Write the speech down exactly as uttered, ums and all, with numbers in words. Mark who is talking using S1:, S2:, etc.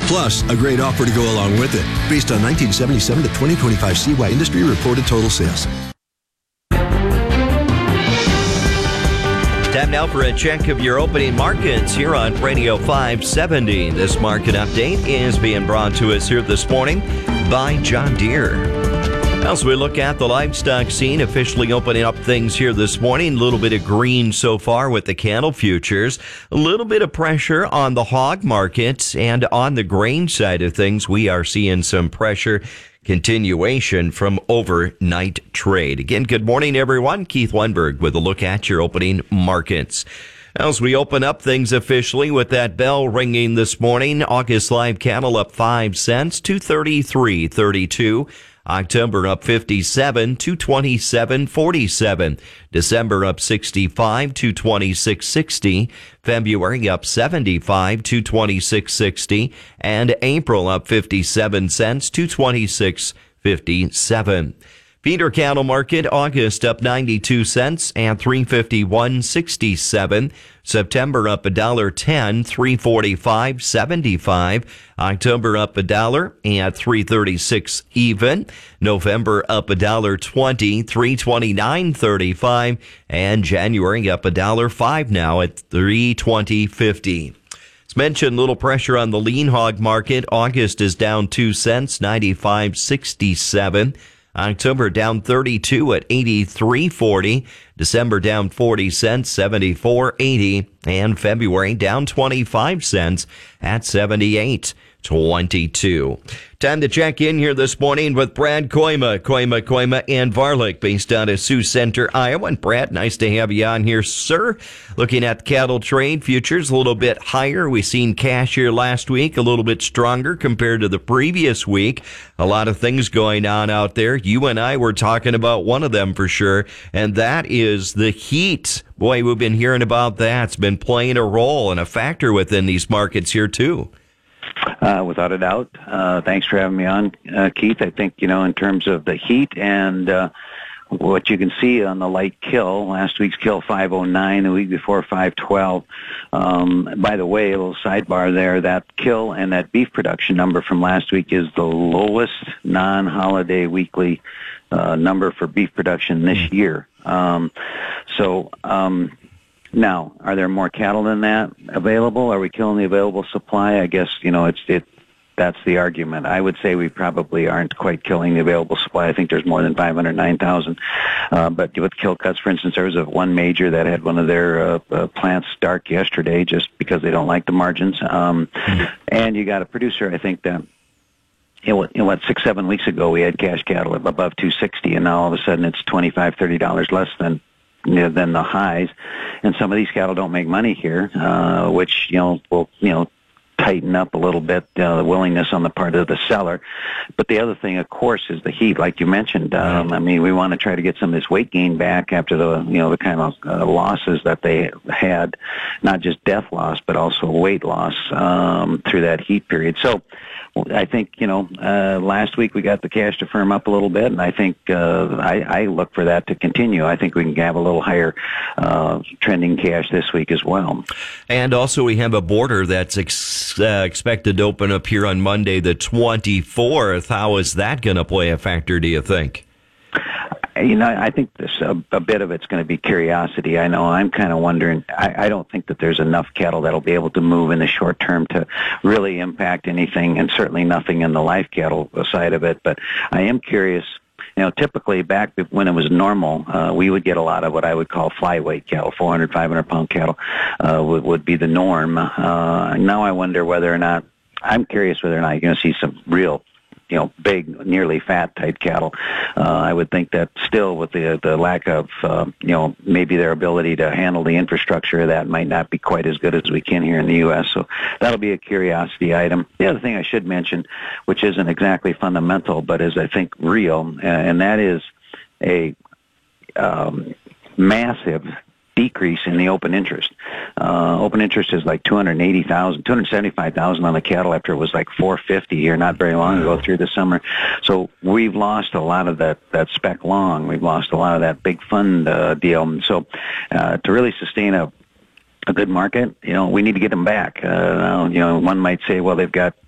S1: Plus, a great offer to go along with it, based on nineteen seventy-seven to twenty twenty-five C Y industry reported total sales.
S2: Time now for a check of your opening markets here on Radio five seventy. This market update is being brought to us here this morning by John Deere. As we look at the livestock scene, officially opening up things here this morning, a little bit of green so far with the cattle futures, a little bit of pressure on the hog market, and on the grain side of things, we are seeing some pressure continuation from overnight trade. Again, good morning, everyone. Keith Lundberg with a look at your opening markets. As we open up things officially with that bell ringing this morning, August live cattle up five cents, two thirty-three thirty-two. October up fifty-seven, two twenty-seven forty-seven. December up sixty-five, two twenty-six sixty. February up seventy-five, two twenty-six sixty. And April up fifty-seven cents, two twenty-six fifty-seven. Feeder cattle market, August up ninety-two cents and three fifty-one sixty-seven. September up a dollar ten, three forty-five seventy-five. October up a dollar at three thirty-six even. November up a dollar twenty, three twenty-nine thirty-five, and January up a dollar five now at three twenty fifty. As mentioned, little pressure on the lean hog market. August is down two cents, ninety-five sixty-seven. October down thirty-two at eighty-three forty. December down forty cents, seventy-four eighty. And February down twenty-five cents at seventy-eight twenty-two. Time to check in here this morning with Brad Koima, Koima, Koima, and Varlick, based out of Sioux Center, Iowa. And Brad, nice to have you on here, sir. Looking at the cattle trade futures, a little bit higher. We seen cash here last week, a little bit stronger compared to the previous week. A lot of things going on out there. You and I were talking about one of them for sure, and that is the heat. Boy, we've been hearing about that. It's been playing a role and a factor within these markets here too.
S3: Uh, without a doubt. Uh, thanks for having me on, uh, Keith. I think, you know, in terms of the heat and uh, what you can see on the light kill, last week's kill five oh nine, the week before five twelve. Um, by the way, a little sidebar there, that kill and that beef production number from last week is the lowest non-holiday weekly uh, number for beef production this year. Um, so... Um, Now, are there more cattle than that available? Are we killing the available supply? I guess, you know, it's it. That's the argument. I would say we probably aren't quite killing the available supply. I think there's more than five hundred nine thousand. Uh, but with kill cuts, for instance, there was a one major that had one of their uh, uh, plants dark yesterday just because they don't like the margins. Um, mm-hmm. And you got a producer, I think, that... You know, you know, what, six, seven weeks ago, we had cash cattle above two sixty, and now all of a sudden it's twenty-five, thirty dollars less than you know, than the highs, and some of these cattle don't make money here, uh, which, you know, will, you know, tighten up a little bit, uh, the willingness on the part of the seller. But the other thing, of course, is the heat, like you mentioned. Um, I mean, we want to try to get some of this weight gain back after the, you know, the kind of uh, losses that they had, not just death loss, but also weight loss um, through that heat period. So I think, you know, uh, last week we got the cash to firm up a little bit, and I think uh, I, I look for that to continue. I think we can have a little higher uh, trending cash this week as well.
S2: And also we have a border that's ex- uh, expected to open up here on Monday the twenty-fourth. How is that going to play a factor, do you think?
S3: You know, I think this, a, a bit of it's going to be curiosity. I know I'm kind of wondering, I, I don't think that there's enough cattle that'll be able to move in the short term to really impact anything, and certainly nothing in the live cattle side of it. But I am curious. You know, typically back when it was normal, uh, we would get a lot of what I would call flyweight cattle, four hundred, five hundred pound cattle uh, would, would be the norm. Uh, now I wonder whether or not, I'm curious whether or not you're going to see some real, you know, big, nearly fat type cattle. Uh, I would think that still with the the lack of, uh, you know, maybe their ability to handle the infrastructure, that might not be quite as good as we can here in the U S. So that'll be a curiosity item. The other thing I should mention, which isn't exactly fundamental, but is I think real, and that is a um, massive decrease in the open interest. Uh, open interest is like two hundred eighty thousand, two hundred seventy-five thousand on the cattle after it was like four fifty here not very long ago through the summer. So we've lost a lot of that, that spec long. We've lost a lot of that big fund uh, deal. So uh, to really sustain a a good market, you know, we need to get them back. Uh, you know, one might say, well, they've got